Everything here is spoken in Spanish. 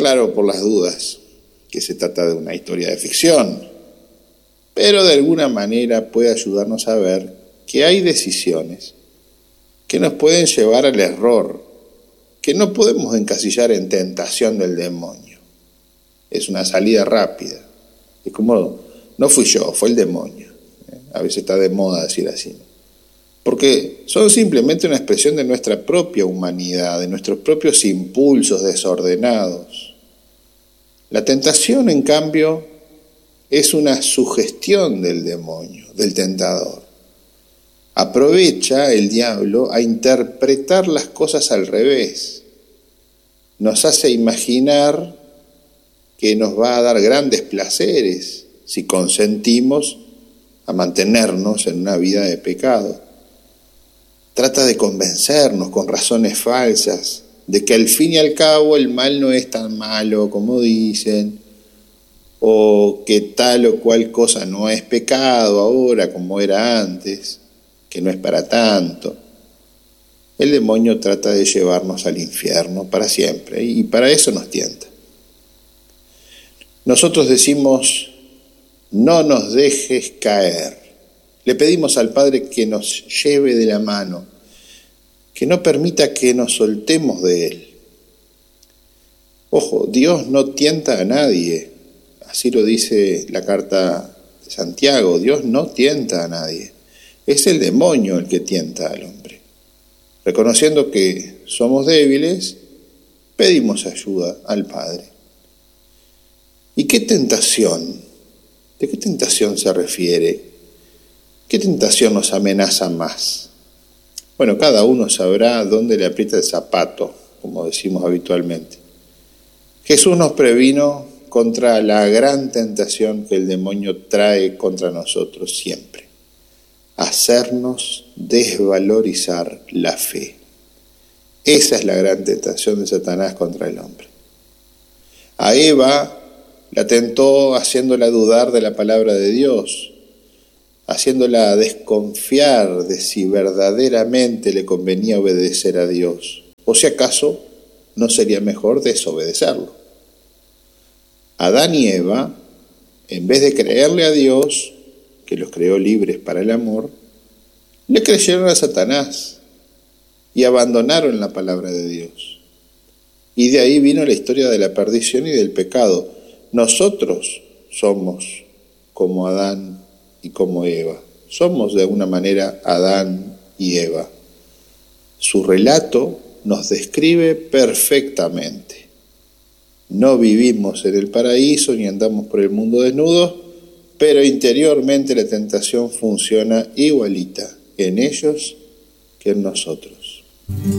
claro por las dudas que se trata de una historia de ficción, pero de alguna manera puede ayudarnos a ver que hay decisiones que nos pueden llevar al error, que no podemos encasillar en tentación del demonio. Es una salida rápida. Es como, no fui yo, fue el demonio. A veces está de moda decir así, ¿no? Porque son simplemente una expresión de nuestra propia humanidad, de nuestros propios impulsos desordenados. La tentación, en cambio, es una sugestión del demonio, del tentador. Aprovecha el diablo a interpretar las cosas al revés. Nos hace imaginar que nos va a dar grandes placeres si consentimos a mantenernos en una vida de pecado. Trata de convencernos con razones falsas de que al fin y al cabo el mal no es tan malo como dicen, o que tal o cual cosa no es pecado ahora como era antes, que no es para tanto. El demonio trata de llevarnos al infierno para siempre y para eso nos tienta. Nosotros decimos, no nos dejes caer. Le pedimos al Padre que nos lleve de la mano, que no permita que nos soltemos de Él. Ojo, Dios no tienta a nadie, así lo dice la carta de Santiago, Dios no tienta a nadie, es el demonio el que tienta al hombre. Reconociendo que somos débiles, pedimos ayuda al Padre. ¿Y qué tentación? ¿De qué tentación se refiere? ¿Qué tentación nos amenaza más? Bueno, cada uno sabrá dónde le aprieta el zapato, como decimos habitualmente. Jesús nos previno contra la gran tentación que el demonio trae contra nosotros siempre: hacernos desvalorizar la fe. Esa es la gran tentación de Satanás contra el hombre. A Eva la tentó haciéndola dudar de la palabra de Dios, haciéndola desconfiar de si verdaderamente le convenía obedecer a Dios, o si acaso no sería mejor desobedecerlo. Adán y Eva, en vez de creerle a Dios, que los creó libres para el amor, le creyeron a Satanás y abandonaron la palabra de Dios. Y de ahí vino la historia de la perdición y del pecado. Nosotros somos como Adán y como Eva. Somos de alguna manera Adán y Eva. Su relato nos describe perfectamente. No vivimos en el paraíso ni andamos por el mundo desnudos, pero interiormente la tentación funciona igualita en ellos que en nosotros.